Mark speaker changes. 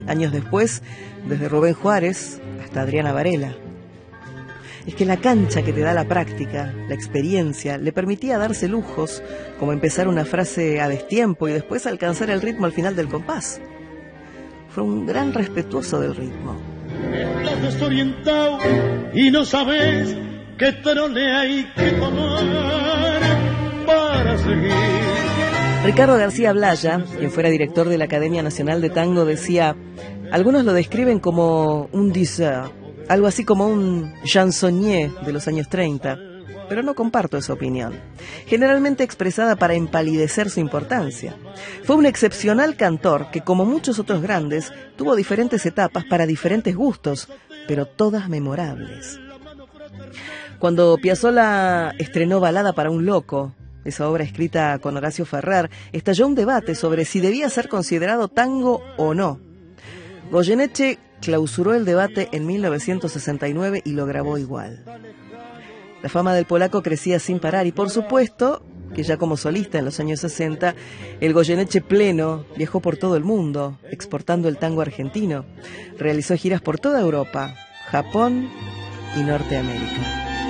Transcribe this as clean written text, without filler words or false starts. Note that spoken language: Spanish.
Speaker 1: Años después, desde Rubén Juárez hasta Adriana Varela. Es que la cancha que te da la práctica, la experiencia, le permitía darse lujos, como empezar una frase a destiempo y después alcanzar el ritmo al final del compás. Fue un gran respetuoso del ritmo.
Speaker 2: Estás desorientado y no sabes qué trole hay que tomar para seguir.
Speaker 1: Ricardo García Blaya, quien fuera director de la Academia Nacional de Tango, decía: algunos lo describen como un diseur, algo así como un chansonnier de los años 30, pero no comparto esa opinión, generalmente expresada para empalidecer su importancia. Fue un excepcional cantor que, como muchos otros grandes, tuvo diferentes etapas para diferentes gustos, pero todas memorables. Cuando Piazzolla estrenó Balada para un loco, esa obra escrita con Horacio Ferrer, estalló un debate sobre si debía ser considerado tango o no. Goyeneche clausuró el debate en 1969 y lo grabó igual. La fama del polaco crecía sin parar y, por supuesto, que ya como solista en los años 60, el Goyeneche pleno viajó por todo el mundo, exportando el tango argentino. Realizó giras por toda Europa, Japón y Norteamérica.